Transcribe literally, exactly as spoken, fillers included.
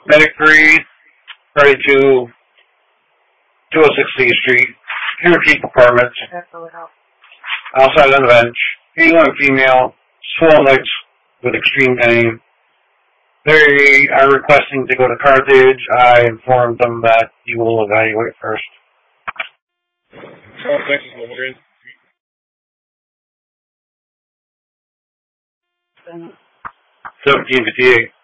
Medic three, thirty-two, two oh six C Street, Cherokee Apartments, outside on the bench, female and female, swollen legs with extreme pain. They are requesting to go to Carthage. I informed them that you will evaluate first. Oh, Texas Wolverine. seventeen fifty-eight.